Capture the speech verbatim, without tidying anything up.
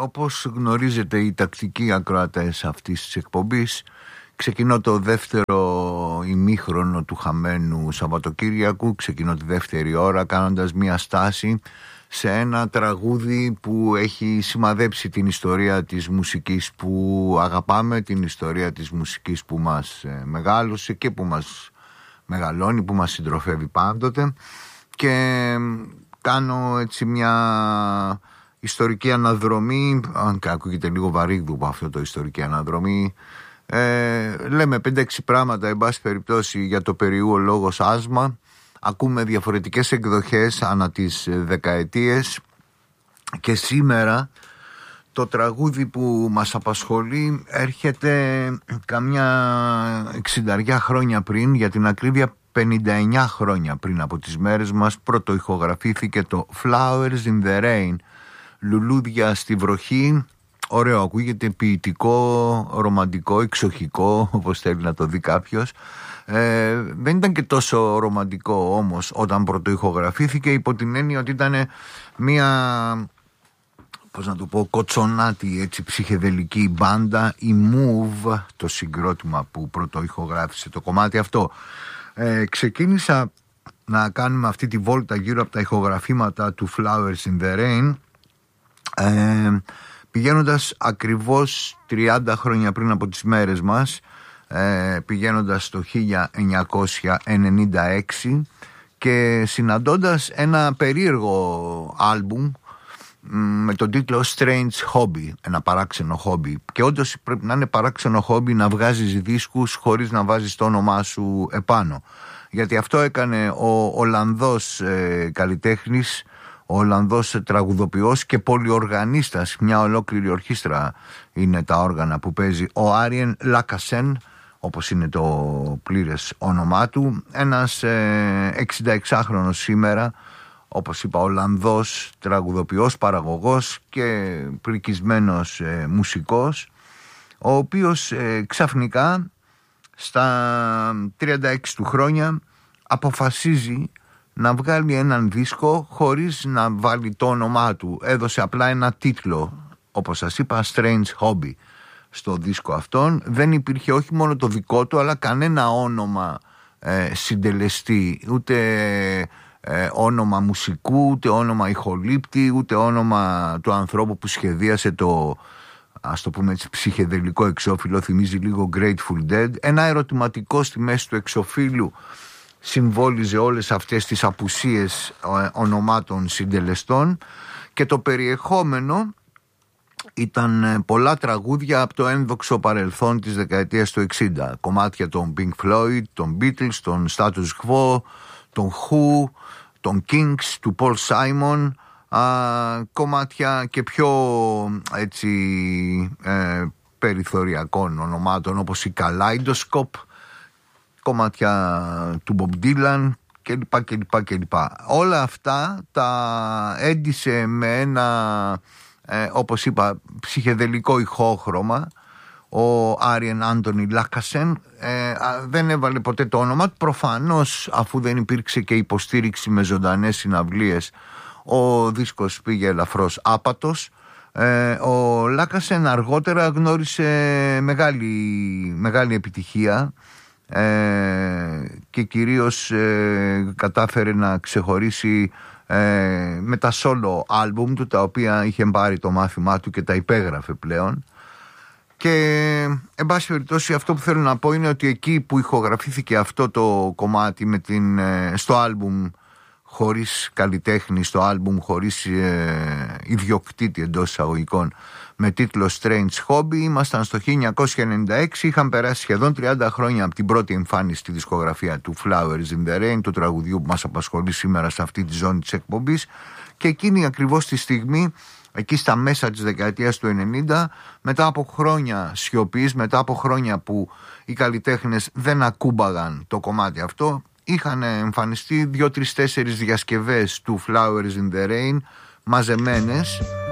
όπως γνωρίζετε οι τακτικοί ακροατές αυτής της εκπομπής, ξεκινώ το δεύτερο ημίχρονο του χαμένου Σαββατοκύριακου, ξεκινώ τη δεύτερη ώρα κάνοντας μια στάση σε ένα τραγούδι που έχει σημαδέψει την ιστορία της μουσικής που αγαπάμε, την ιστορία της μουσικής που μας μεγάλωσε και που μας μεγαλώνει, που μας συντροφεύει πάντοτε, και κάνω έτσι μια ιστορική αναδρομή, αν και ακούγεται λίγο βαρύγδουπο αυτό το ιστορική αναδρομή. Ε, λέμε πέντε έξι πράγματα, εν πάση περιπτώσει, για το περιού ο λόγος άσμα. Ακούμε διαφορετικές εκδοχές ανά τις δεκαετίες και σήμερα το τραγούδι που μας απασχολεί έρχεται καμιά εξήντα χρόνια πριν, για την ακρίβεια πενήντα εννιά χρόνια πριν από τις μέρες μας. Πρωτοηχογραφήθηκε το Flowers in the Rain, λουλούδια στη βροχή. Ωραίο, ακούγεται, ποιητικό, ρομαντικό, εξοχικό, όπως θέλει να το δει κάποιος. Ε, δεν ήταν και τόσο ρομαντικό όμως όταν πρωτοηχογραφήθηκε, υπό την έννοια ότι ήταν μια, πώς να το πω, κοτσονάτη, έτσι, ψυχεδελική μπάντα, η Move, το συγκρότημα που πρωτοηχογράφησε το κομμάτι αυτό. Ε, ξεκίνησα να κάνουμε αυτή τη βόλτα γύρω από τα ηχογραφήματα του Flowers in the Rain, ε, πηγαίνοντας ακριβώς τριάντα χρόνια πριν από τις μέρες μας, ε, πηγαίνοντας το χίλια εννιακόσια ενενήντα έξι και συναντώντας ένα περίεργο άλμπουμ με τον τίτλο Strange Hobby, ένα παράξενο χόμπι. Και όντως πρέπει να είναι παράξενο χόμπι να βγάζεις δίσκους χωρίς να βάζεις το όνομά σου επάνω, γιατί αυτό έκανε ο Ολλανδός ε, καλλιτέχνης, ο Ολλανδός τραγουδοποιός και πολυοργανίστας, μια ολόκληρη ορχήστρα είναι τα όργανα που παίζει, ο Άριεν Λάκασεν, όπως είναι το πλήρες όνομά του. Ένας ε, εξηνταεξάχρονος σήμερα, όπως είπα, Ολλανδός τραγουδοποιός, παραγωγός και πρικισμένος ε, μουσικός, ο οποίος ε, ξαφνικά στα τριάντα έξι του χρόνια αποφασίζει να βγάλει έναν δίσκο χωρίς να βάλει το όνομά του. Έδωσε απλά ένα τίτλο, όπως σας είπα, Strange Hobby στο δίσκο αυτόν. Δεν υπήρχε όχι μόνο το δικό του, αλλά κανένα όνομα ε, συντελεστή, ούτε ε, όνομα μουσικού, ούτε όνομα ηχολήπτη, ούτε όνομα του ανθρώπου που σχεδίασε το, ας το πούμε έτσι, ψυχεδελικό εξώφυλλο. Θυμίζει λίγο Grateful Dead. Ένα ερωτηματικό στη μέση του εξωφύλλου συμβόλιζε όλες αυτές τις απουσίες ονομάτων συντελεστών, και το περιεχόμενο ήταν πολλά τραγούδια από το ένδοξο παρελθόν της δεκαετίας του εξήντα. Κομμάτια των Pink Floyd, των Beatles, των Status Quo, των Who, των Kings, του Paul Simon, α, κομμάτια και πιο έτσι ε, περιθωριακών ονομάτων όπως η Kaleidoscope, κομμάτια του Bob Dylan κλπ, κλπ, κλπ. Όλα αυτά τα έντυσε με ένα ε, όπως είπα ψυχεδελικό ηχόχρωμα ο Άριεν Άντονι Λάκασεν. ε, Δεν έβαλε ποτέ το όνομα του, προφανώς, αφού δεν υπήρξε και υποστήριξη με ζωντανές συναυλίες, ο δίσκος πήγε ελαφρώς άπατος. ε, Ο Λάκασεν αργότερα γνώρισε μεγάλη, μεγάλη επιτυχία Ε, και κυρίως ε, κατάφερε να ξεχωρίσει ε, με τα solo άλμπουμ του, τα οποία είχε πάρει το μάθημά του και τα υπέγραφε πλέον. Και εν πάση περιπτώσει, αυτό που θέλω να πω είναι ότι εκεί που ηχογραφήθηκε αυτό το κομμάτι με την, ε, στο άλμπουμ χωρίς καλλιτέχνη, στο άλμπουμ χωρίς ε, ιδιοκτήτη εντός εισαγωγικών, με τίτλο Strange Hobby, ήμασταν στο χίλια εννιακόσια ενενήντα έξι. Είχαν περάσει σχεδόν τριάντα χρόνια από την πρώτη εμφάνιση στη δισκογραφία του Flowers in the Rain, του τραγουδιού που μας απασχολεί σήμερα σε αυτή τη ζώνη της εκπομπής. Και εκείνη ακριβώς τη στιγμή, εκεί στα μέσα της δεκαετίας του ενενήντα, μετά από χρόνια σιωπής, μετά από χρόνια που οι καλλιτέχνες δεν ακούμπαγαν το κομμάτι αυτό, είχαν εμφανιστεί δύο, τρεις, τέσσερις διασκευές του Flowers in the Rain μαζεμένες,